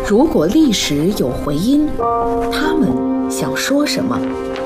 如果历史有回音，他们想说什么？